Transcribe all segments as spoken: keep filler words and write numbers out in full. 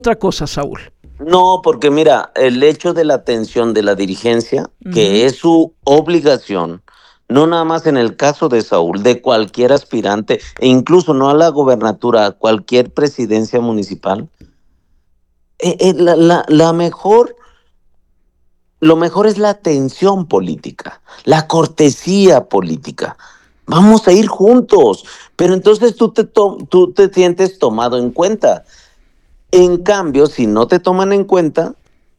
otra cosa, Saúl. No, porque mira, el hecho de la atención de la dirigencia, Uh-huh. que es su obligación, no nada más en el caso de Saúl, de cualquier aspirante, e incluso no a la gobernatura, a cualquier presidencia municipal, eh, eh, la, la, la mejor, lo mejor es la atención política, la cortesía política. Vamos a ir juntos, pero entonces tú te, to tú te sientes tomado en cuenta. En cambio, si no te toman en cuenta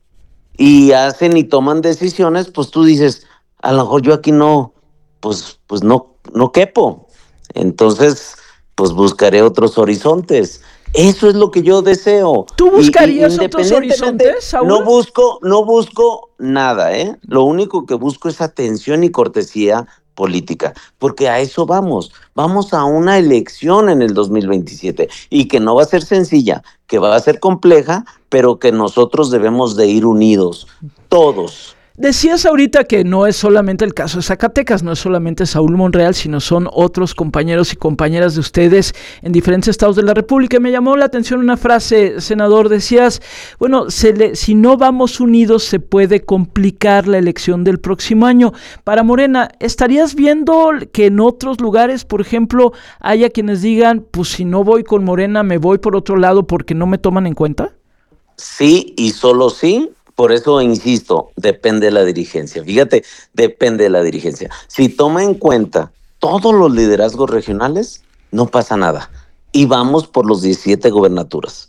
y hacen y toman decisiones, pues tú dices, a lo mejor yo aquí no, pues, pues no, no quepo. Entonces, pues buscaré otros horizontes. Eso es lo que yo deseo. ¿Tú buscarías y, y otros horizontes, Saúl? No busco, no busco nada, ¿eh? Lo único que busco es atención y cortesía política, porque a eso vamos. Vamos a una elección en el dos mil veintisiete y que no va a ser sencilla, que va a ser compleja, pero que nosotros debemos de ir unidos, todos. Decías ahorita que no es solamente el caso de Zacatecas, no es solamente Saúl Monreal, sino son otros compañeros y compañeras de ustedes en diferentes estados de la República. Me llamó la atención una frase, senador, decías, bueno, se le, si no vamos unidos se puede complicar la elección del próximo año. Para Morena, ¿estarías viendo que en otros lugares, por ejemplo, haya quienes digan, pues si no voy con Morena me voy por otro lado porque no me toman en cuenta? Sí, y solo sí. Por eso insisto, depende de la dirigencia. Fíjate, depende de la dirigencia. Si toma en cuenta todos los liderazgos regionales, no pasa nada. Y vamos por los diecisiete gobernaturas.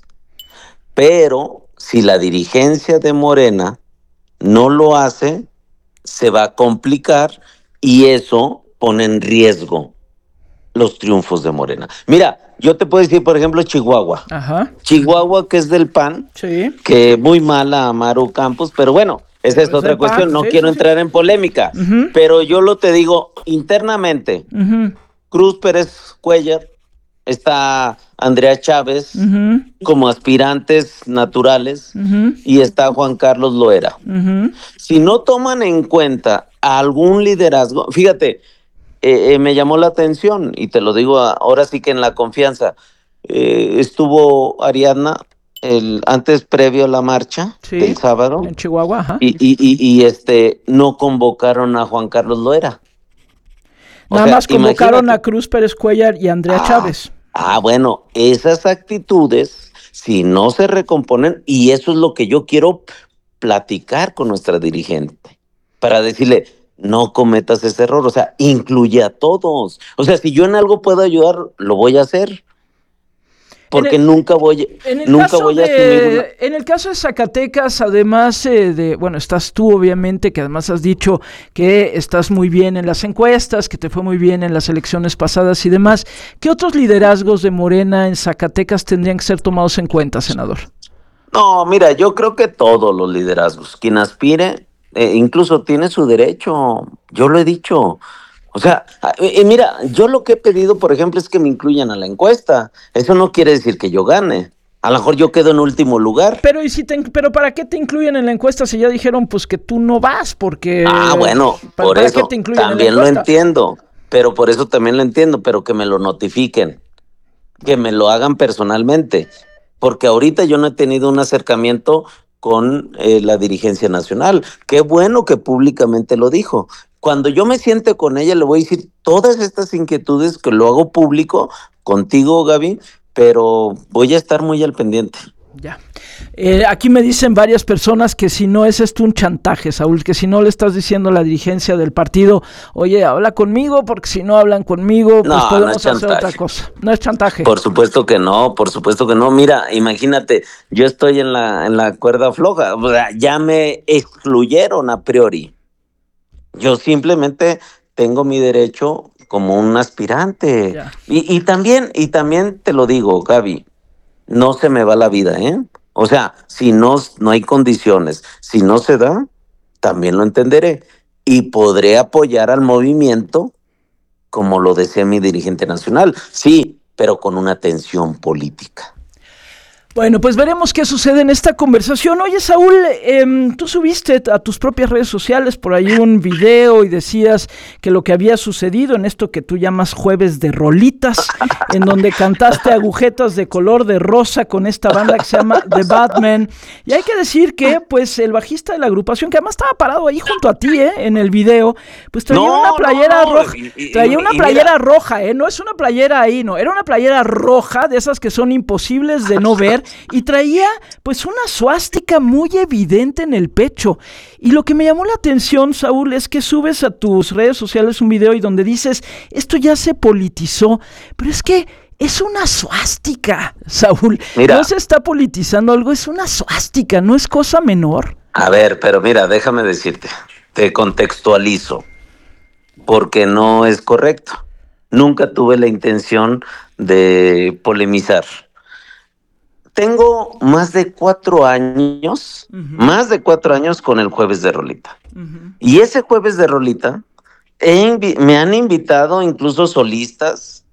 Pero si la dirigencia de Morena no lo hace, se va a complicar y eso pone en riesgo los triunfos de Morena. Mira, yo te puedo decir, por ejemplo, Chihuahua. Ajá. Chihuahua, que es del P A N, sí. que muy mala a Maru Campos, pero bueno, esa pero es otra cuestión, P A N, no sí, quiero sí, entrar sí. en polémica, uh-huh. pero yo lo te digo internamente, uh-huh. Cruz Pérez Cuellar, está Andrea Chávez, uh-huh. como aspirantes naturales, uh-huh. y está Juan Carlos Loera. Uh-huh. Si no toman en cuenta algún liderazgo, fíjate, Eh, eh, me llamó la atención, y te lo digo ahora sí que en la confianza, eh, estuvo Ariadna el, antes previo a la marcha sí, del sábado. En Chihuahua, ajá. Y, y, y, y este, no convocaron a Juan Carlos Loera. O Nada sea, más convocaron imagínate. a Cruz Pérez Cuellar y a Andrea ah, Chávez. Ah, bueno, esas actitudes, si no se recomponen, y eso es lo que yo quiero platicar con nuestra dirigente, para decirle, no cometas ese error, o sea, incluye a todos. O sea, si yo en algo puedo ayudar, lo voy a hacer. Porque el, nunca voy, nunca voy a de, asumir una... En el caso de Zacatecas, además eh, de, bueno, estás tú obviamente, que además has dicho que estás muy bien en las encuestas, que te fue muy bien en las elecciones pasadas y demás. ¿Qué otros liderazgos de Morena en Zacatecas tendrían que ser tomados en cuenta, senador? No, mira, yo creo que todos los liderazgos, quien aspire, eh, incluso tiene su derecho, yo lo he dicho. O sea, eh, mira, yo lo que he pedido, por ejemplo, es que me incluyan a la encuesta. Eso no quiere decir que yo gane. A lo mejor yo quedo en último lugar. Pero y si te, pero ¿para qué te incluyen en la encuesta si ya dijeron pues que tú no vas? Porque ah, bueno, ¿para, por ¿para eso qué te incluyen también en la encuesta? Lo entiendo. Pero por eso también lo entiendo, pero que me lo notifiquen, que me lo hagan personalmente, porque ahorita yo no he tenido un acercamiento con eh, la dirigencia nacional. Qué bueno que públicamente lo dijo. Cuando yo me siente con ella, le voy a decir todas estas inquietudes que lo hago público contigo, Gaby, pero voy a estar muy al pendiente. Ya. Eh, aquí me dicen varias personas que si no es esto un chantaje, Saúl, que si no le estás diciendo a la dirigencia del partido, oye, habla conmigo, porque si no hablan conmigo, pues no, podemos no es hacer otra cosa. No es chantaje. Por supuesto que no, por supuesto que no. Mira, imagínate, yo estoy en la, en la cuerda floja, o sea, ya me excluyeron a priori. Yo simplemente tengo mi derecho como un aspirante. Ya. Y, y también, y también te lo digo, Gaby, no se me va la vida, ¿eh? O sea, si no, no hay condiciones, si no se da, también lo entenderé. Y podré apoyar al movimiento como lo desea mi dirigente nacional. Sí, pero con una tensión política. Bueno, pues veremos qué sucede en esta conversación. Oye, Saúl, eh, tú subiste a tus propias redes sociales por ahí un video y decías que lo que había sucedido en esto que tú llamas Jueves de Rolitas, en donde cantaste Agujetas de color de rosa con esta banda que se llama The Batman. Y hay que decir que, pues, el bajista de la agrupación, que además estaba parado ahí junto a ti, ¿eh? En el video, pues traía no, una playera no, no. roja. Y, y, traía una y playera mira. roja, ¿eh? No es una playera ahí, no. Era una playera roja, de esas que son imposibles de no ver. Y traía pues una suástica muy evidente en el pecho. Y lo que me llamó la atención, Saúl, es que subes a tus redes sociales un video y donde dices, esto ya se politizó, pero es que es una suástica, Saúl. Mira, no se está politizando algo, es una suástica, no es cosa menor. A ver, pero mira, déjame decirte, te contextualizo, porque no es correcto. Nunca tuve la intención de polemizar. Tengo más de cuatro años, uh-huh. más de cuatro años con el Jueves de Rolita. Uh-huh. Y ese Jueves de Rolita he invi- me han invitado incluso solistas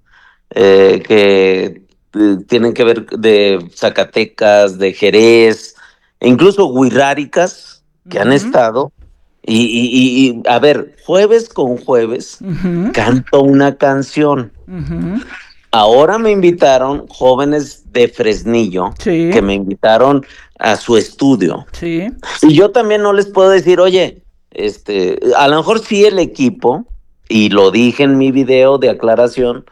eh, que eh, tienen que ver de Zacatecas, de Jerez, e incluso huirráricas que uh-huh. han estado. Y, y, y, y, a ver, jueves con jueves, uh-huh. canto una canción. Uh-huh. Ahora me invitaron jóvenes de Fresnillo, sí. que me invitaron a su estudio. Sí. Y yo también no les puedo decir, oye, este, a lo mejor sí el equipo, y lo dije en mi video de aclaración,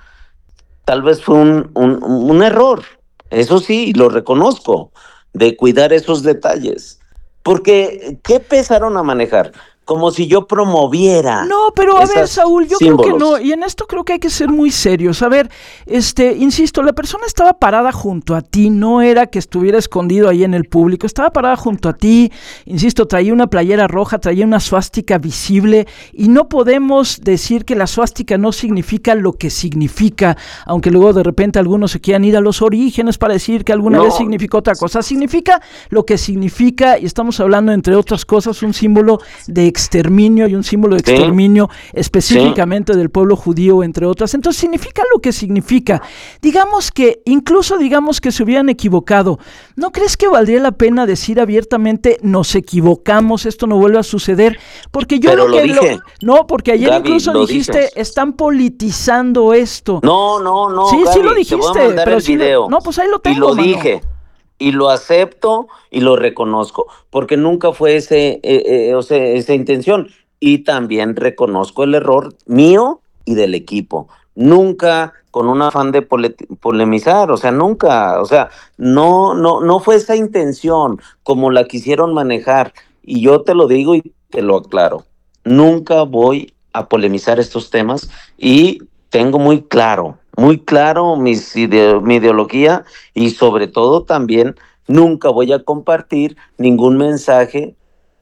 tal vez fue un, un, un error. Eso sí, lo reconozco, de cuidar esos detalles. Porque, ¿qué empezaron a manejar? Como si yo promoviera. No, pero a ver, Saúl, yo símbolos. creo que no, y en esto creo que hay que ser muy serios. A ver, este, insisto, la persona estaba parada junto a ti, no era que estuviera escondido ahí en el público, estaba parada junto a ti, insisto, traía una playera roja, traía una suástica visible, y no podemos decir que la suástica no significa lo que significa, aunque luego de repente algunos se quieran ir a los orígenes para decir que alguna no. vez significó otra cosa. Significa lo que significa, y estamos hablando, entre otras cosas, un símbolo de exterminio y un símbolo de exterminio sí. específicamente sí. del pueblo judío, entre otras. Entonces significa lo que significa. Digamos que, incluso digamos que se hubieran equivocado, ¿no crees que valdría la pena decir abiertamente, nos equivocamos, esto no vuelve a suceder? Porque yo Pero lo que... Lo dije. Lo, no, porque ayer Gaby, incluso dijiste, dices. están politizando esto. No, no, no, Sí, Gaby, sí lo dijiste. Te voy a mandar pero el sí video. Le, no, pues ahí lo tengo, Y lo mano. dije. Y lo acepto y lo reconozco, porque nunca fue ese, eh, eh, o sea, esa intención. Y también reconozco el error mío y del equipo. Nunca con un afán de pole- polemizar, o sea, nunca, o sea, no, no, no fue esa intención como la quisieron manejar. Y yo te lo digo y te lo aclaro. Nunca voy a polemizar estos temas y tengo muy claro, muy claro mis ide- mi ideología y sobre todo también nunca voy a compartir ningún mensaje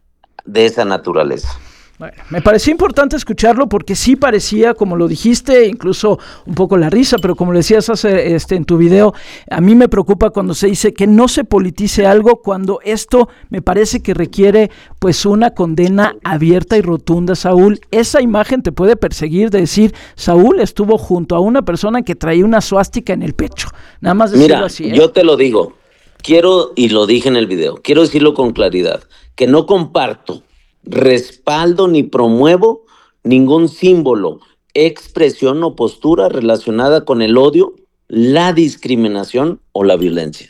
de esa naturaleza. Bueno, me pareció importante escucharlo porque sí parecía, como lo dijiste, incluso un poco la risa, pero como le decías hace, este, en tu video, a mí me preocupa cuando se dice que no se politice algo, cuando esto me parece que requiere pues una condena abierta y rotunda, Saúl. Esa imagen te puede perseguir de decir, Saúl estuvo junto a una persona que traía una suástica en el pecho. Nada más decirlo Mira, así. ¿eh? Yo te lo digo, quiero, y lo dije en el video, quiero decirlo con claridad, que no comparto, respaldo ni promuevo ningún símbolo, expresión o postura relacionada con el odio, la discriminación o la violencia.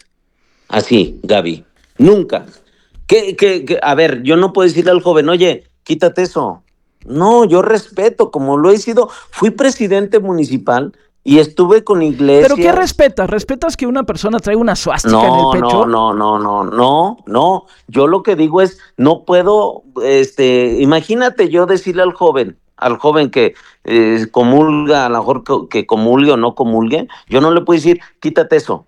Así, Gaby, nunca. ¿Qué, qué, qué? A ver, yo no puedo decirle al joven, oye, quítate eso. No, yo respeto, como lo he sido, fui presidente municipal y estuve con iglesias. ¿Pero qué respetas? ¿Respetas que una persona traiga una suástica no, en el pecho? No, no, no, no, no, no. Yo lo que digo es, no puedo, este, imagínate yo decirle al joven, al joven que eh, comulga, a lo mejor que, que comulgue o no comulgue, yo no le puedo decir, quítate eso.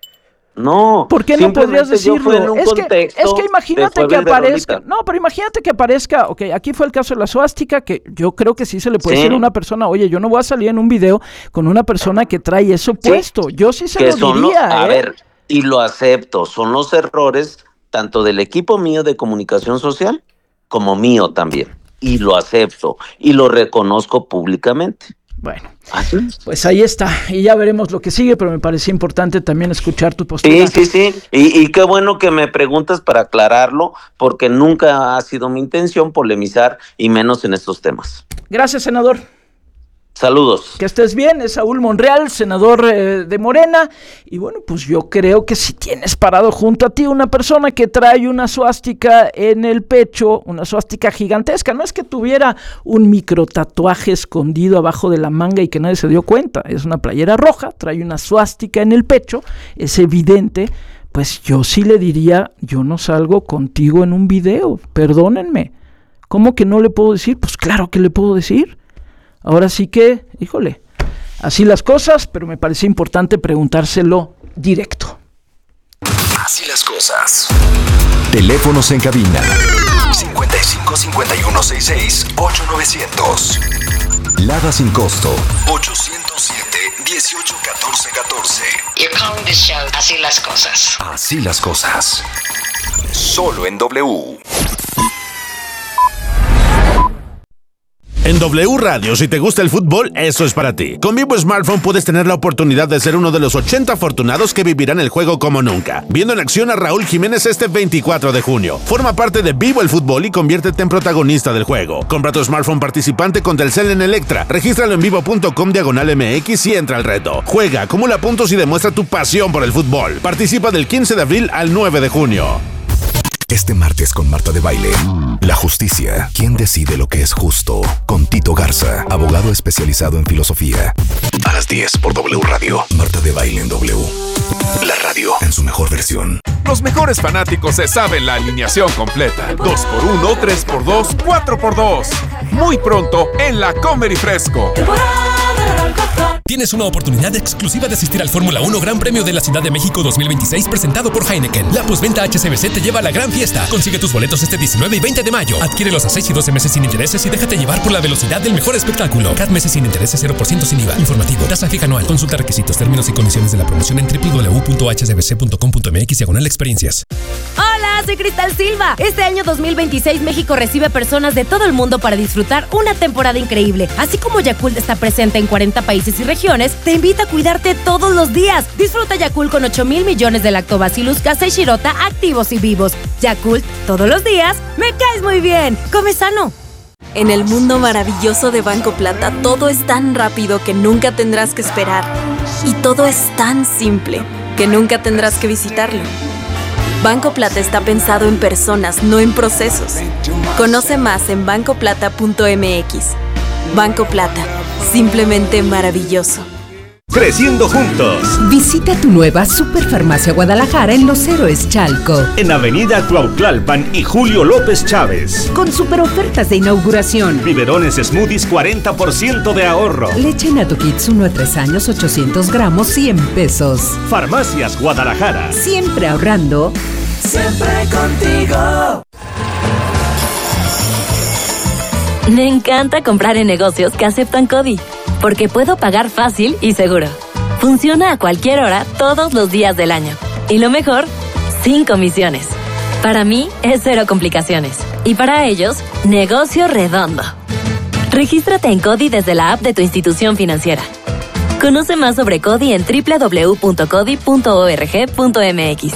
No. ¿Por qué no podrías decirlo? En un es, que, es que imagínate que aparezca. No, pero imagínate que aparezca. Ok, aquí fue el caso de la suástica, que yo creo que sí se le puede sí. decir a una persona, oye, yo no voy a salir en un video con una persona que trae eso sí. puesto. Yo sí se que lo diría. Los, a ¿eh? ver, y lo acepto. Son los errores tanto del equipo mío de comunicación social como mío también. Y lo acepto y lo reconozco públicamente. Bueno, pues ahí está, y ya veremos lo que sigue, pero me parecía importante también escuchar tu postura. Sí, sí, sí, y, y qué bueno que me preguntas para aclararlo, porque nunca ha sido mi intención polemizar, y menos en estos temas. Gracias, senador. Saludos. Que estés bien, es Saúl Monreal, senador eh, de Morena, y bueno, pues yo creo que si tienes parado junto a ti una persona que trae una suástica en el pecho, una suástica gigantesca, no es que tuviera un micro tatuaje escondido abajo de la manga y que nadie se dio cuenta, es una playera roja, trae una suástica en el pecho, es evidente, pues yo sí le diría, yo no salgo contigo en un video, perdónenme, ¿cómo que no le puedo decir? Pues claro que le puedo decir. Ahora sí que, híjole, así las cosas, pero me parecía importante preguntárselo directo. Así las cosas. Teléfonos en cabina. cincuenta y cinco, cincuenta y uno, sesenta y seis, ocho novecientos. Lada sin costo. ochocientos siete, dieciocho, catorce, catorce. You're calling this show Así las cosas. Así las cosas. Solo en W. En W Radio, si te gusta el fútbol, eso es para ti. Con Vivo Smartphone puedes tener la oportunidad de ser uno de los ochenta afortunados que vivirán el juego como nunca, viendo en acción a Raúl Jiménez este veinticuatro de junio. Forma parte de Vivo el Fútbol y conviértete en protagonista del juego. Compra tu smartphone participante con Telcel en Electra. Regístralo en vivo punto com diagonal M X y entra al reto. Juega, acumula puntos y demuestra tu pasión por el fútbol. Participa del quince de abril al nueve de junio. Este martes con Marta de Baile. La justicia. ¿Quién decide lo que es justo? Con Tito Garza, abogado especializado en filosofía. A las diez por W Radio. Marta de Baile en W. La radio en su mejor versión. Los mejores fanáticos se saben la alineación completa. dos por uno, tres por dos, cuatro por dos. Muy pronto en la Comer y Fresco. Tienes una oportunidad exclusiva de asistir al Fórmula uno Gran Premio de la Ciudad de México dos mil veintiséis presentado por Heineken. La postventa H S B C te lleva a la gran fiesta. Consigue tus boletos este diecinueve y veinte de mayo. Adquiérelos a seis y doce meses sin intereses y déjate llevar por la velocidad del mejor espectáculo. C A D meses sin intereses cero por ciento sin I V A. Informativo. Tasa fija anual. Consulta requisitos, términos y condiciones de la promoción en doble u doble u doble u punto h s b c punto com punto m x diagonal experiencias. Hola, soy Cristal Silva. Este año dos mil veintiséis México recibe personas de todo el mundo para disfrutar una temporada increíble. Así como Yakult está presente en cuarenta países y regiones, te invita a cuidarte todos los días. Disfruta Yakult con ocho mil millones de Lactobacillus casei shirota activos y vivos. Yakult, todos los días, me caes muy bien. Come sano. En el mundo maravilloso de Banco Plata, todo es tan rápido que nunca tendrás que esperar. Y todo es tan simple que nunca tendrás que visitarlo. Banco Plata está pensado en personas, no en procesos. Conoce más en banco plata punto m x. Banco Plata, simplemente maravilloso. Creciendo juntos. Visita tu nueva Superfarmacia Guadalajara en Los Héroes Chalco. En Avenida Cuautlalpan y Julio López Chávez. Con super ofertas de inauguración. Biberones Smoothies cuarenta por ciento de ahorro. Leche Nato Kids uno a tres años ochocientos gramos cien pesos. Farmacias Guadalajara. Siempre ahorrando. Siempre contigo. Me encanta comprar en negocios que aceptan CODI, porque puedo pagar fácil y seguro. Funciona a cualquier hora, todos los días del año. Y lo mejor, sin comisiones. Para mí, es cero complicaciones. Y para ellos, negocio redondo. Regístrate en CODI desde la app de tu institución financiera. Conoce más sobre CODI en doble u doble u doble u punto codi punto org punto m x.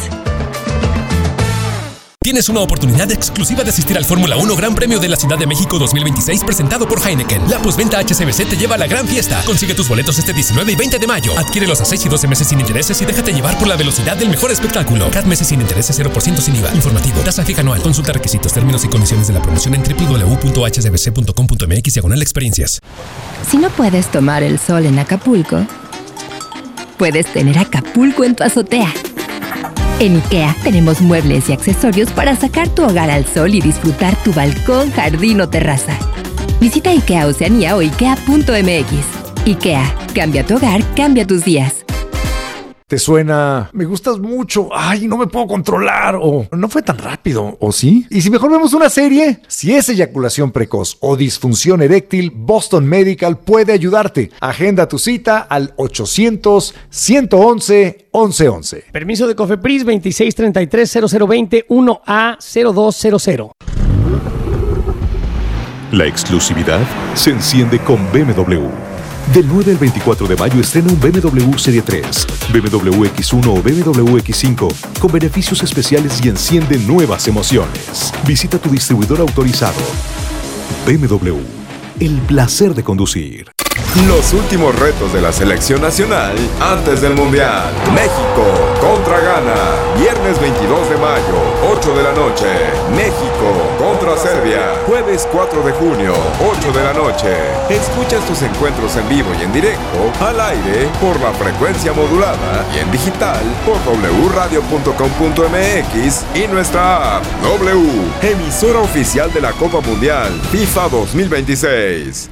Tienes una oportunidad exclusiva de asistir al Fórmula uno Gran Premio de la Ciudad de México dos mil veintiséis presentado por Heineken. La postventa H S B C te lleva a la gran fiesta. Consigue tus boletos este diecinueve y veinte de mayo. Adquiérelos a seis y doce meses sin intereses y déjate llevar por la velocidad del mejor espectáculo. C A D meses sin intereses cero por ciento sin I V A. Informativo. Tasa fija anual. Consulta requisitos, términos y condiciones de la promoción en doble u doble u doble u punto h s b c punto com punto m x diagonal experiencias. Si no puedes tomar el sol en Acapulco, puedes tener Acapulco en tu azotea. En IKEA tenemos muebles y accesorios para sacar tu hogar al sol y disfrutar tu balcón, jardín o terraza. Visita IKEA Oceanía o ikea punto m x. IKEA, cambia tu hogar, cambia tus días. ¿Te suena? Me gustas mucho. Ay, no me puedo controlar. O no fue tan rápido. ¿O sí? Y si mejor vemos una serie. Si es eyaculación precoz o disfunción eréctil, Boston Medical puede ayudarte. Agenda tu cita al ochocientos, ciento once, once once. Permiso de COFEPRIS veintiséis treinta y tres cero cero veinte uno A cero dos cero cero. La exclusividad se enciende con B M W. Del nueve al veinticuatro de mayo estrena un B M W Serie tres, B M W X uno o B M W X cinco con beneficios especiales y enciende nuevas emociones. Visita tu distribuidor autorizado. B M W, el placer de conducir. Los últimos retos de la selección nacional antes del Mundial. México contra Ghana. Viernes veintidós de mayo, ocho de la noche. México contra Serbia. Jueves cuatro de junio, ocho de la noche. Escucha estos encuentros en vivo y en directo, al aire, por la frecuencia modulada y en digital por doble radio punto com punto m x y nuestra app. W, emisora oficial de la Copa Mundial FIFA dos mil veintiséis.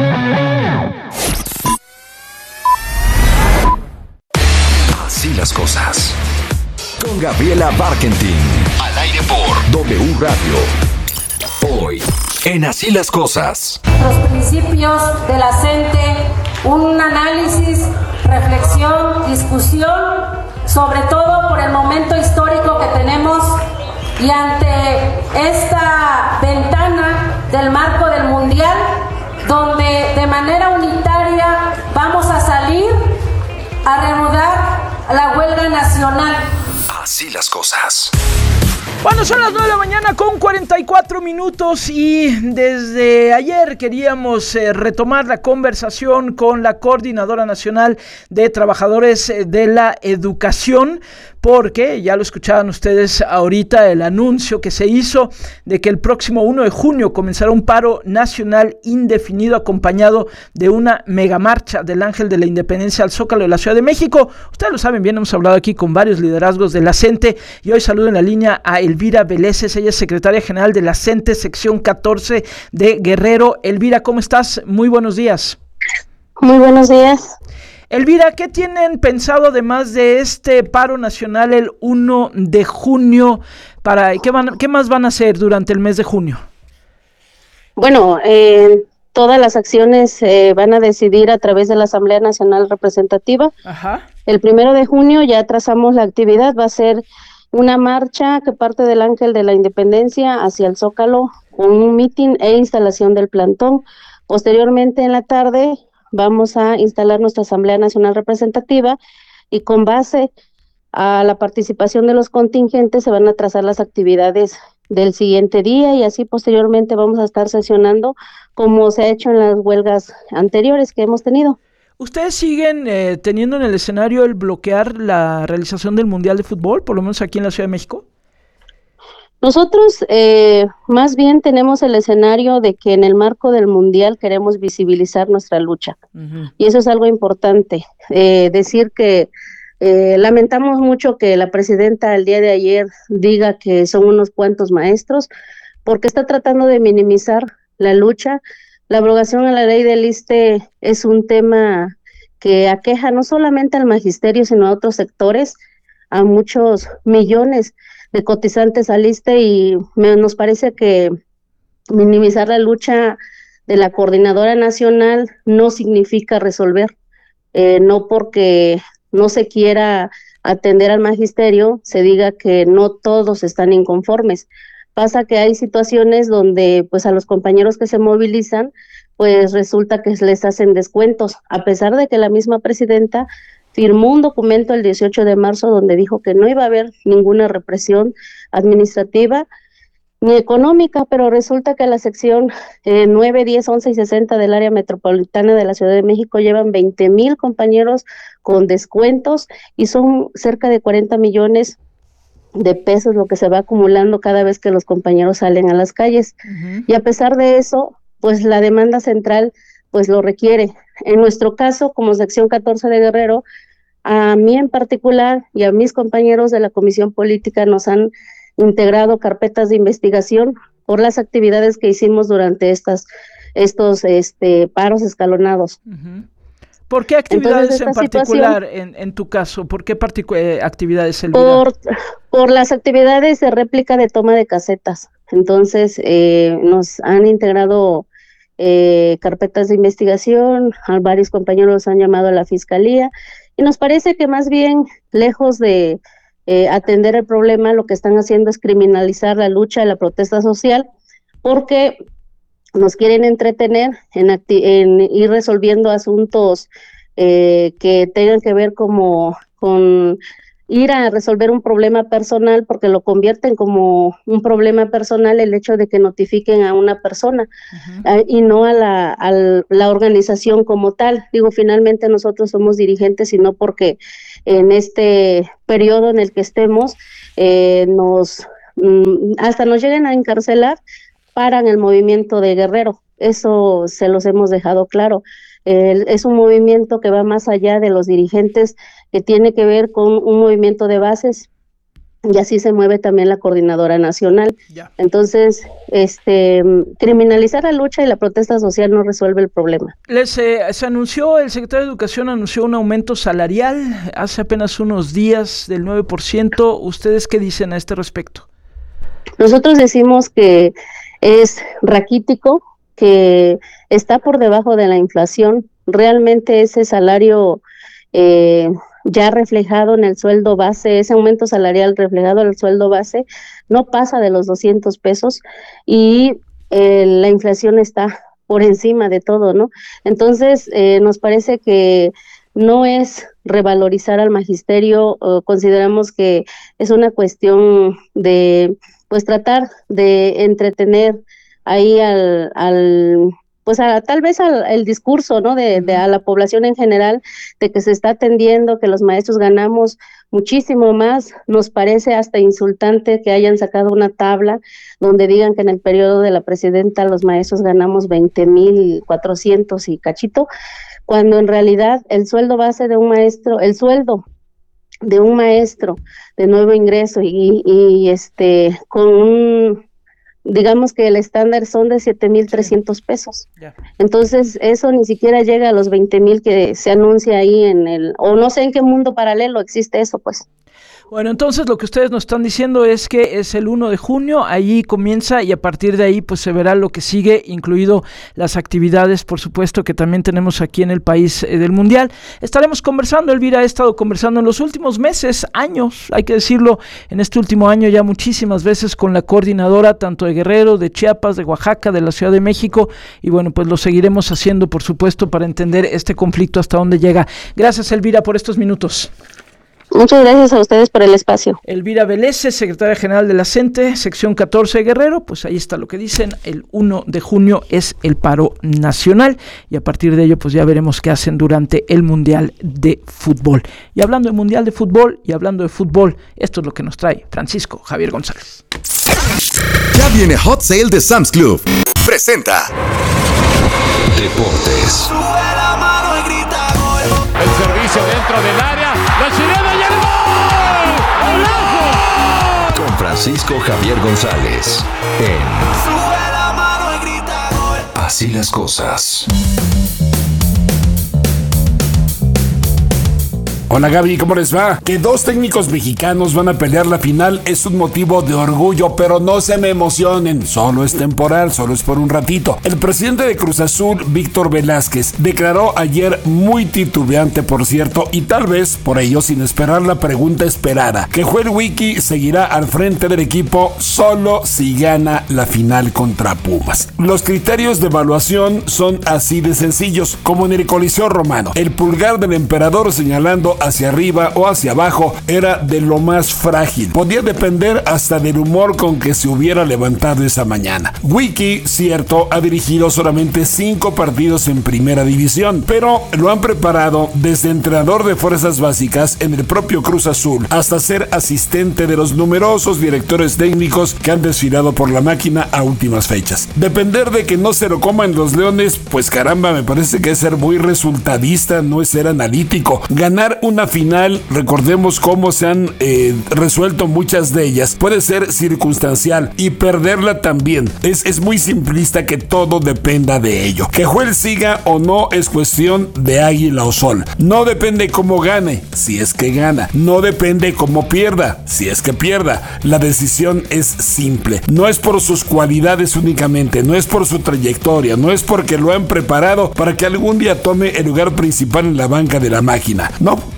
Así las cosas. Con Gabriela Barkentin. Al aire por W Radio. Hoy, en Así las cosas. Los principios de la CENTE, un análisis, reflexión, discusión, sobre todo por el momento histórico que tenemos y ante esta ventana del marco del Mundial, donde de manera unitaria vamos a salir a reanudar la huelga nacional. Así las cosas. Bueno, son las nueve de la mañana con cuarenta y cuatro minutos y desde ayer queríamos eh, retomar la conversación con la Coordinadora Nacional de Trabajadores de la Educación, porque ya lo escuchaban ustedes ahorita, el anuncio que se hizo de que el próximo uno de junio comenzará un paro nacional indefinido acompañado de una megamarcha del Ángel de la Independencia al Zócalo de la Ciudad de México. Ustedes lo saben bien, hemos hablado aquí con varios liderazgos de la CENTE y hoy saludo en la línea a Elvira Veleses, ella es secretaria general de la CENTE sección catorce de Guerrero. Elvira, ¿cómo estás? Muy buenos días. Muy buenos días. Elvira, ¿qué tienen pensado además de este paro nacional el uno de junio? Para, ¿qué, van, ¿Qué más van a hacer durante el mes de junio? Bueno, eh, todas las acciones se eh, van a decidir a través de la Asamblea Nacional Representativa. Ajá. El primero de junio ya trazamos la actividad, va a ser una marcha que parte del Ángel de la Independencia hacia el Zócalo, con un mitin e instalación del plantón. Posteriormente en la tarde vamos a instalar nuestra Asamblea Nacional Representativa y con base a la participación de los contingentes se van a trazar las actividades del siguiente día y así posteriormente vamos a estar sesionando como se ha hecho en las huelgas anteriores que hemos tenido. ¿Ustedes siguen eh, teniendo en el escenario el bloquear la realización del Mundial de Fútbol, por lo menos aquí en la Ciudad de México? Nosotros eh, más bien tenemos el escenario de que en el marco del Mundial queremos visibilizar nuestra lucha. Uh-huh. Y eso es algo importante. Eh, decir que eh, lamentamos mucho que la presidenta el día de ayer diga que son unos cuantos maestros, porque está tratando de minimizar la lucha. La abrogación a la ley del ISSSTE es un tema que aqueja no solamente al magisterio, sino a otros sectores, a muchos millones de cotizantes al ISSSTE y me, nos parece que minimizar la lucha de la Coordinadora Nacional no significa resolver, eh, no porque no se quiera atender al magisterio, se diga que no todos están inconformes. Pasa que hay situaciones donde pues a los compañeros que se movilizan, pues resulta que les hacen descuentos, a pesar de que la misma presidenta firmó un documento el dieciocho de marzo donde dijo que no iba a haber ninguna represión administrativa ni económica, pero resulta que la sección eh, nueve, diez, once y sesenta del área metropolitana de la Ciudad de México llevan veinte mil compañeros con descuentos y son cerca de cuarenta millones de pesos lo que se va acumulando cada vez que los compañeros salen a las calles. Uh-huh. Y a pesar de eso, pues la demanda central pues lo requiere. En nuestro caso, como sección catorce de Guerrero, a mí en particular y a mis compañeros de la Comisión Política nos han integrado carpetas de investigación por las actividades que hicimos durante estas estos este paros escalonados. Uh-huh. ¿Por qué actividades Entonces, en particular en, en tu caso? ¿Por qué particu- eh, actividades, Elvira? Por, por las actividades de réplica de toma de casetas. Entonces, eh, nos han integrado eh, carpetas de investigación, a varios compañeros han llamado a la Fiscalía, y nos parece que más bien, lejos de eh, atender el problema, lo que están haciendo es criminalizar la lucha, la protesta social, porque nos quieren entretener en, acti- en ir resolviendo asuntos eh, que tengan que ver como con ir a resolver un problema personal, porque lo convierten como un problema personal el hecho de que notifiquen a una persona uh-huh. eh, y no a la, a la organización como tal. Digo, finalmente nosotros somos dirigentes y no porque en este periodo en el que estemos eh, nos mm, hasta nos lleguen a encarcelar, paran el movimiento de Guerrero. Eso se los hemos dejado claro. Eh, es un movimiento que va más allá de los dirigentes, que tiene que ver con un movimiento de bases, y así se mueve también la coordinadora nacional. Ya. Entonces, este, criminalizar la lucha y la protesta social no resuelve el problema. Les eh, se anunció, el secretario de Educación anunció un aumento salarial hace apenas unos días del nueve por ciento. ¿Ustedes qué dicen a este respecto? Nosotros decimos que es raquítico, que está por debajo de la inflación. Realmente ese salario eh, ya reflejado en el sueldo base, ese aumento salarial reflejado en el sueldo base, no pasa de los doscientos pesos, y eh, la inflación está por encima de todo, ¿no? Entonces, eh, nos parece que no es revalorizar al magisterio. Uh, consideramos que es una cuestión de, pues, tratar de entretener ahí al, al pues a, tal vez al el discurso, ¿no? De, de a la población en general, de que se está atendiendo, que los maestros ganamos muchísimo más. Nos parece hasta insultante que hayan sacado una tabla donde digan que en el periodo de la presidenta los maestros ganamos veinte mil cuatrocientos y cachito, cuando en realidad el sueldo base de un maestro, el sueldo de un maestro de nuevo ingreso y, y este con un digamos que el estándar son de siete mil trescientos pesos. Yeah. Entonces, eso ni siquiera llega a los veinte mil que se anuncia ahí en el, o no sé en qué mundo paralelo existe eso, pues. Bueno, entonces lo que ustedes nos están diciendo es que es el uno de junio, allí comienza, y a partir de ahí pues se verá lo que sigue, incluido las actividades, por supuesto, que también tenemos aquí en el país eh, del Mundial. Estaremos conversando, Elvira ha estado conversando en los últimos meses, años, hay que decirlo, en este último año ya muchísimas veces con la coordinadora tanto de Guerrero, de Chiapas, de Oaxaca, de la Ciudad de México, y bueno, pues lo seguiremos haciendo, por supuesto, para entender este conflicto hasta dónde llega. Gracias, Elvira, por estos minutos. Muchas gracias a ustedes por el espacio. Elvira Vélez, secretaria general de la CENTE, sección catorce de Guerrero, pues ahí está lo que dicen, el uno de junio es el paro nacional, y a partir de ello pues ya veremos qué hacen durante el Mundial de Fútbol. Y hablando de Mundial de Fútbol, y hablando de fútbol, esto es lo que nos trae Francisco Javier González. Ya viene Hot Sale de Sam's Club. Presenta Deportes. El servicio dentro del área, la chilena y el gol. ¡Golazo! Con Francisco Javier González en Sube la mano y grita gol. Así las cosas. Hola Gaby, ¿cómo les va? Que dos técnicos mexicanos van a pelear la final es un motivo de orgullo, pero no se me emocionen, solo es temporal, solo es por un ratito. El presidente de Cruz Azul, Víctor Velázquez, declaró ayer muy titubeante, por cierto, y tal vez por ello sin esperar la pregunta esperada, que Joel Wiki seguirá al frente del equipo solo si gana la final contra Pumas. Los criterios de evaluación son así de sencillos, como en el Coliseo Romano. El pulgar del emperador señalando hacia arriba o hacia abajo era de lo más frágil. Podía depender hasta del humor con que se hubiera levantado esa mañana. Wiki, cierto, ha dirigido solamente cinco partidos en primera división, pero lo han preparado desde entrenador de fuerzas básicas en el propio Cruz Azul hasta ser asistente de los numerosos directores técnicos que han desfilado por la máquina a últimas fechas. Depender de que no se lo coman los Leones, pues caramba, me parece que es ser muy resultadista, no es ser analítico. Ganar una final, recordemos cómo se han eh, resuelto muchas de ellas, puede ser circunstancial, y perderla también. Es, es muy simplista que todo dependa de ello. Que Joel siga o no es cuestión de águila o sol. No depende cómo gane, si es que gana. No depende cómo pierda, si es que pierda. La decisión es simple. No es por sus cualidades únicamente, no es por su trayectoria, no es porque lo han preparado para que algún día tome el lugar principal en la banca de la máquina. No,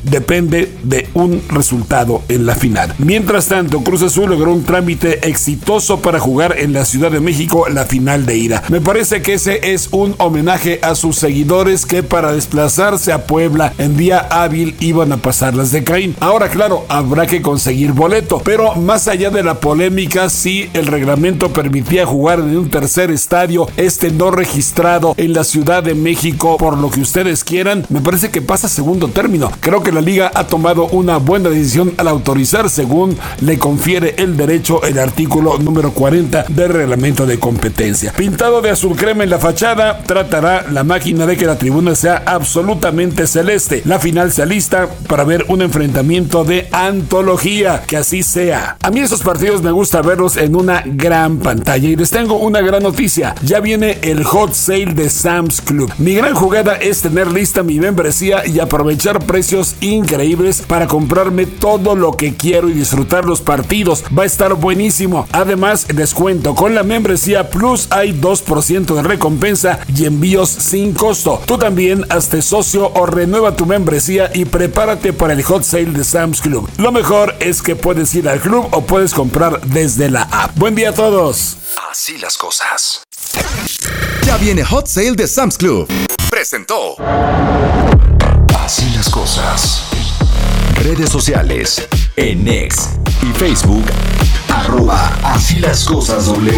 depende de un resultado en la final. Mientras tanto, Cruz Azul logró un trámite exitoso para jugar en la Ciudad de México la final de ida. Me parece que ese es un homenaje a sus seguidores que para desplazarse a Puebla en día hábil iban a pasar las de Caín. Ahora, claro, habrá que conseguir boleto, pero más allá de la polémica, si el reglamento permitía jugar en un tercer estadio, este no registrado en la Ciudad de México, por lo que ustedes quieran, me parece que pasa a segundo término. Creo que la liga ha tomado una buena decisión al autorizar, según le confiere el derecho, el artículo número cuarenta del reglamento de competencia. Pintado de azul crema en la fachada, tratará la máquina de que la tribuna sea absolutamente celeste. La final se alista para ver un enfrentamiento de antología, que así sea. A mí esos partidos me gusta verlos en una gran pantalla y les tengo una gran noticia. Ya viene el hot sale de Sam's Club. Mi gran jugada es tener lista mi membresía y aprovechar precios increíbles para comprarme todo lo que quiero y disfrutar los partidos. Va a estar buenísimo. Además, descuento con la membresía Plus, hay dos por ciento de recompensa y envíos sin costo. Tú también hazte socio o renueva tu membresía y prepárate para el hot sale de Sam's Club. Lo mejor es que puedes ir al club o puedes comprar desde la app. Buen día a todos. Así las cosas. Ya viene Hot Sale de Sam's Club. Presentó Así las cosas. Redes sociales en X y Facebook, arroba Así las cosas W.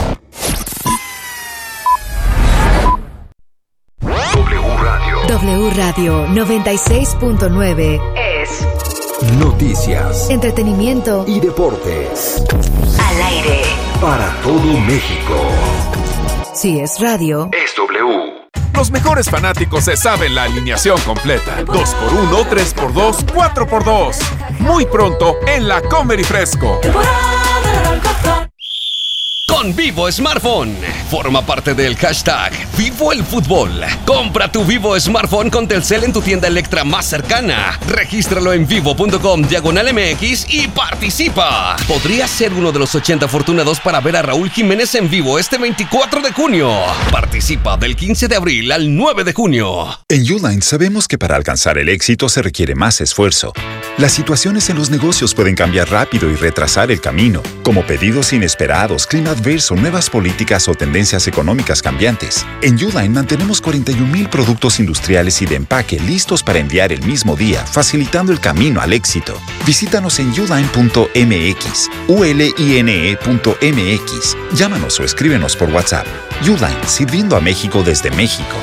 W Radio. W Radio noventa y seis punto nueve es noticias, entretenimiento y deportes. Al aire. Para todo México. Si es radio, es W. Los mejores fanáticos se saben la alineación completa. dos por uno, tres por dos, cuatro por dos. Muy pronto en la Comer y Fresco. Con Vivo Smartphone. Forma parte del hashtag Vivo el Fútbol. Compra tu Vivo Smartphone con Telcel en tu tienda Electra más cercana. Regístralo en vivo punto com diagonal M X y participa. Podrías ser uno de los ochenta afortunados para ver a Raúl Jiménez en vivo este veinticuatro de junio. Participa del quince de abril al nueve de junio. En Uline sabemos que para alcanzar el éxito se requiere más esfuerzo. Las situaciones en los negocios pueden cambiar rápido y retrasar el camino, como pedidos inesperados, clima adverso, nuevas políticas o tendencias económicas cambiantes. En Uline mantenemos cuarenta y un mil productos industriales y de empaque listos para enviar el mismo día, facilitando el camino al éxito. Visítanos en uline punto m x, u l i n e punto m x. Llámanos o escríbenos por WhatsApp. Uline, sirviendo a México desde México.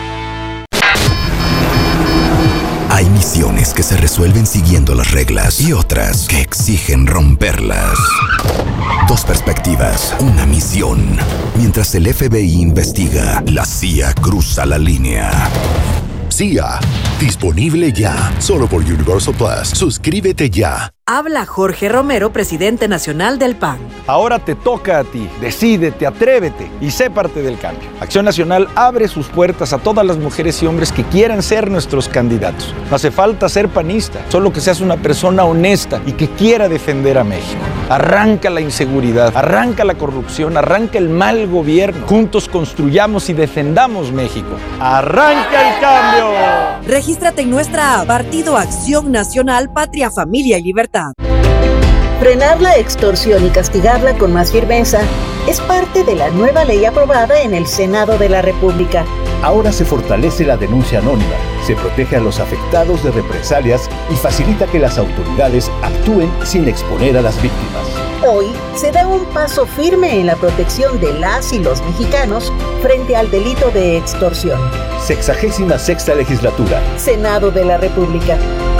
Hay misiones que se resuelven siguiendo las reglas y otras que exigen romperlas. Dos perspectivas, una misión. Mientras el F B I investiga, la C I A cruza la línea. C I A, disponible ya, solo por Universal Plus. Suscríbete ya. Habla Jorge Romero, presidente nacional del P A N. Ahora te toca a ti. Decídete, atrévete y sé parte del cambio. Acción Nacional abre sus puertas a todas las mujeres y hombres que quieran ser nuestros candidatos. No hace falta ser panista, solo que seas una persona honesta y que quiera defender a México. Arranca la inseguridad, arranca la corrupción, arranca el mal gobierno. Juntos construyamos y defendamos México. ¡Arranca el cambio! Regístrate en nuestra app, Partido Acción Nacional, Patria, Familia y Libertad. Frenar la extorsión y castigarla con más firmeza es parte de la nueva ley aprobada en el Senado de la República. Ahora se fortalece la denuncia anónima, se protege a los afectados de represalias y facilita que las autoridades actúen sin exponer a las víctimas. Hoy se da un paso firme en la protección de las y los mexicanos frente al delito de extorsión. Sexagésima sexta legislatura. Senado de la República.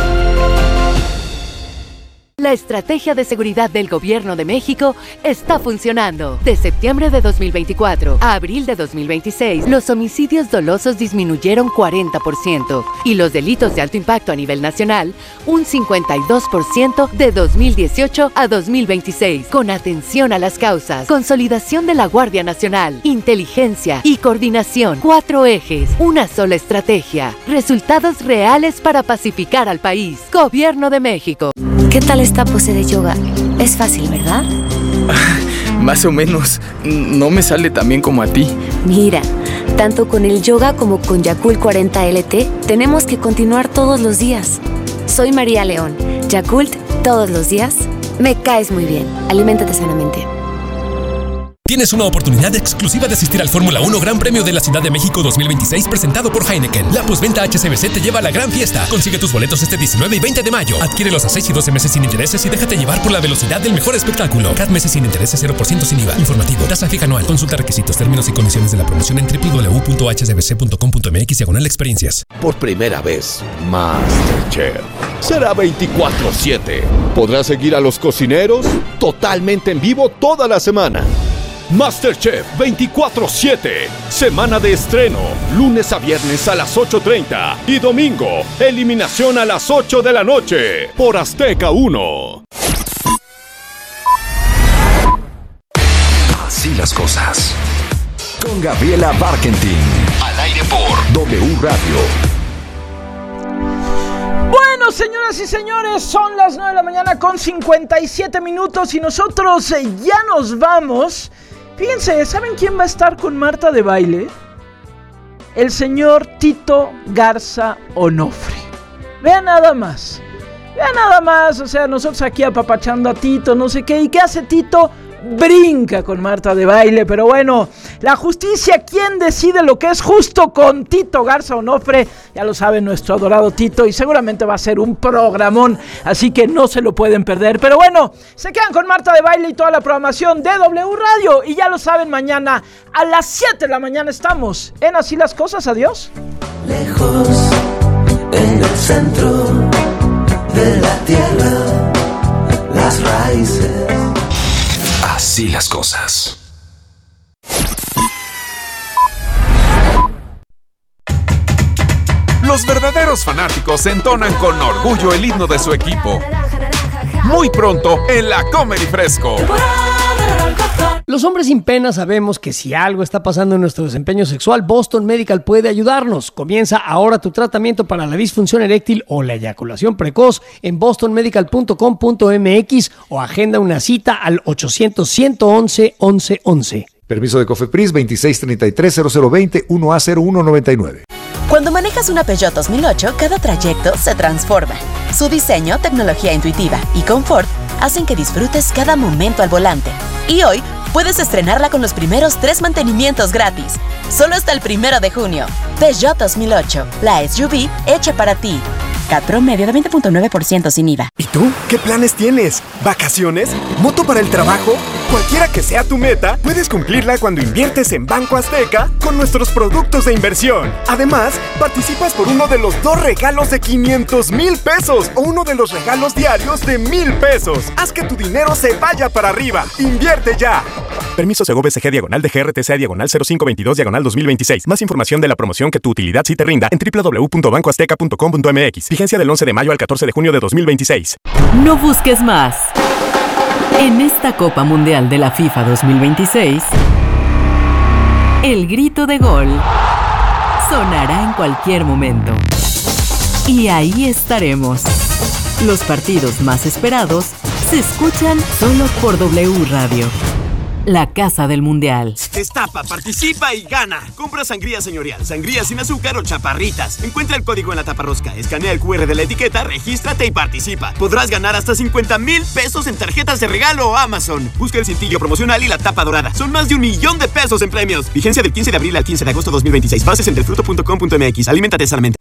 La estrategia de seguridad del Gobierno de México está funcionando. De septiembre de dos mil veinticuatro a abril de dos mil veintiséis, los homicidios dolosos disminuyeron cuarenta por ciento y los delitos de alto impacto a nivel nacional un cincuenta y dos por ciento de dos mil dieciocho a dos mil veintiséis. Con atención a las causas, consolidación de la Guardia Nacional, inteligencia y coordinación. Cuatro ejes, una sola estrategia. Resultados reales para pacificar al país. Gobierno de México. ¿Qué tal esta pose de yoga? Es fácil, ¿verdad? Más o menos. No me sale tan bien como a ti. Mira, tanto con el yoga como con Yakult cuarenta L T, tenemos que continuar todos los días. Soy María León. Yakult, todos los días. Me caes muy bien. Aliméntate sanamente. Tienes una oportunidad exclusiva de asistir al Fórmula uno Gran Premio de la Ciudad de México dos mil veintiséis presentado por Heineken. La postventa H S B C te lleva a la gran fiesta. Consigue tus boletos este diecinueve y veinte de mayo. Adquiérelos a seis y doce meses sin intereses y déjate llevar por la velocidad del mejor espectáculo. Cada meses sin intereses, cero por ciento sin I V A. Informativo. Tasa fija anual. Consulta requisitos, términos y condiciones de la promoción en doble u doble u doble u punto h s b c punto com punto m x diagonal experiencias. Por primera vez, MasterChef será veinticuatro siete. Podrás seguir a los cocineros totalmente en vivo toda la semana. MasterChef veinticuatro siete. Semana de estreno. Lunes a viernes a las ocho treinta. Y domingo, eliminación a las ocho de la noche. Por Azteca uno. Así las cosas. Con Gabriela Barkentin. Al aire por W Radio. Bueno, señoras y señores, son las nueve de la mañana con cincuenta y siete minutos y nosotros eh, ya nos vamos. Fíjense, ¿saben quién va a estar con Marta de Baile? El señor Tito Garza Onofre. Vean nada más. Vean nada más, o sea, nosotros aquí apapachando a Tito, no sé qué. ¿Y qué hace Tito? Brinca con Marta de Baile, pero bueno, la justicia, ¿quién decide lo que es justo con Tito Garza Onofre? Ya lo sabe nuestro adorado Tito y seguramente va a ser un programón, así que no se lo pueden perder. Pero bueno, se quedan con Marta de Baile y toda la programación de W Radio y ya lo saben, mañana a las siete de la mañana estamos en Así las Cosas. Adiós. Lejos, en el centro de la tierra, las raíces. Así las cosas. Los verdaderos fanáticos entonan con orgullo el himno de su equipo. Muy pronto en la Comedy Fresco. Los hombres sin pena sabemos que si algo está pasando en nuestro desempeño sexual, Boston Medical puede ayudarnos. Comienza ahora tu tratamiento para la disfunción eréctil o la eyaculación precoz en boston medical punto com punto m x o agenda una cita al ochocientos, ciento once, once once. Permiso de COFEPRIS veintiséis treinta y tres, cero cero veinte, uno A cero uno noventa y nueve. Cuando manejas una Peugeot dos mil ocho, cada trayecto se transforma. Su diseño, tecnología intuitiva y confort hacen que disfrutes cada momento al volante. Y hoy puedes estrenarla con los primeros tres mantenimientos gratis. Solo hasta el primero de junio. Peugeot dos mil ocho, la S U V hecha para ti. C A T promedio de veinte punto nueve por ciento sin I V A. ¿Y tú? ¿Qué planes tienes? ¿Vacaciones? ¿Moto para el trabajo? Cualquiera que sea tu meta, puedes cumplirla cuando inviertes en Banco Azteca con nuestros productos de inversión. Además, participas por uno de los dos regalos de quinientos mil pesos o uno de los regalos diarios de mil pesos. Haz que tu dinero se vaya para arriba. ¡Invierte ya! Permiso Segov S G diagonal de G R T C diagonal cero cinco veintidós diagonal dos mil veintiséis. Más información de la promoción que tu utilidad sí te rinda en doble u doble u doble u punto banco azteca punto com punto m x. Vigencia del once de mayo al catorce de junio de dos mil veintiséis. No busques más. En esta Copa Mundial de la FIFA dos mil veintiséis, el grito de gol sonará en cualquier momento. Y ahí estaremos. Los partidos más esperados se escuchan solo por W Radio. La Casa del Mundial. Destapa, participa y gana. Compra sangría señorial, sangría sin azúcar o chaparritas. Encuentra el código en la taparrosca, escanea el cu erre de la etiqueta, regístrate y participa. Podrás ganar hasta cincuenta mil pesos en tarjetas de regalo o Amazon. Busca el cintillo promocional y la tapa dorada. Son más de un millón de pesos en premios. Vigencia del quince de abril al quince de agosto dos mil veintiséis. Bases en delfruto punto com punto m x. Aliméntate sanamente.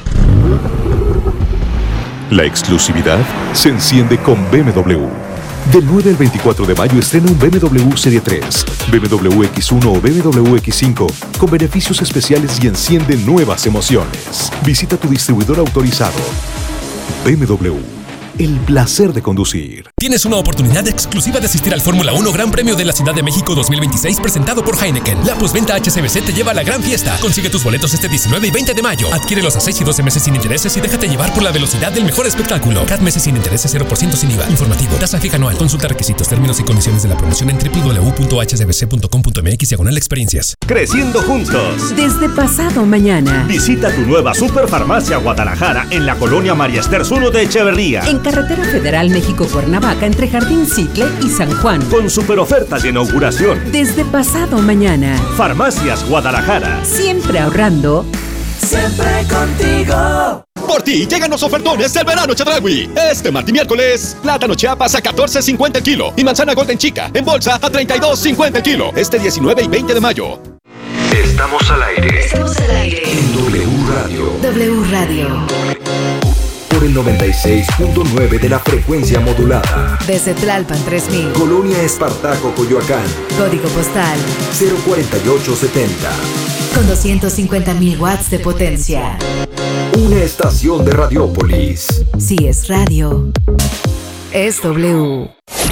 La exclusividad se enciende con B M W. Del nueve al veinticuatro de mayo estrena un B M W Serie tres, B M W X uno o B M W X cinco con beneficios especiales y enciende nuevas emociones. Visita tu distribuidor autorizado. B M W. El placer de conducir. Tienes una oportunidad exclusiva de asistir al Fórmula uno Gran Premio de la Ciudad de México dos mil veintiséis presentado por Heineken. La postventa H S B C te lleva a la gran fiesta. Consigue tus boletos este diecinueve y veinte de mayo. Adquiérelos a seis y doce meses sin intereses y déjate llevar por la velocidad del mejor espectáculo. Cada meses sin intereses, cero por ciento sin I V A. Informativo. Tasa fija anual. Consulta requisitos, términos y condiciones de la promoción en doble u doble u doble u punto h s b c punto com punto m x diagonal experiencias. Creciendo juntos. Desde pasado mañana. Visita tu nueva Superfarmacia Guadalajara en la colonia María Esther Zuno de Echeverría. En Carretera Federal México-Cuernavaca entre Jardín Citle y San Juan. Con super ofertas de inauguración. Desde pasado mañana. Farmacias Guadalajara. Siempre ahorrando, siempre contigo. Por ti llegan los ofertones del verano Chedraui. Este martes y miércoles, plátano Chiapas a catorce cincuenta el kilo y manzana Golden Chica en bolsa a treinta y dos cincuenta el kilo. Este diecinueve y veinte de mayo. Estamos al aire. Estamos al aire. En W Radio. W Radio. Por el noventa y seis punto nueve de la frecuencia modulada. Desde Tlalpan tres mil. Colonia Espartaco, Coyoacán. Código postal cero cuarenta y ocho setenta. con doscientos cincuenta mil watts de potencia. Una estación de Radiópolis. Si es radio, es W.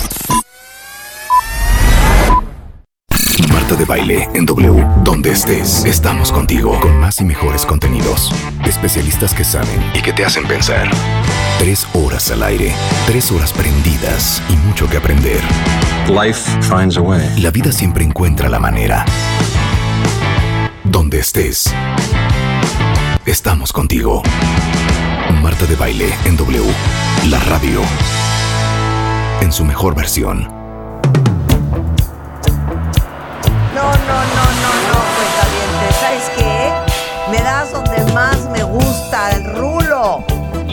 Marta de Baile en W. Donde estés, estamos contigo. Con más y mejores contenidos. Especialistas que saben y que te hacen pensar. Tres horas al aire. Tres horas prendidas y mucho que aprender. Life finds a way. La vida siempre encuentra la manera. Donde estés, estamos contigo. Marta de Baile en W. La radio. En su mejor versión. No, no, no, no, no, pues está bien. ¿Sabes qué? Me das donde más me gusta, el rulo.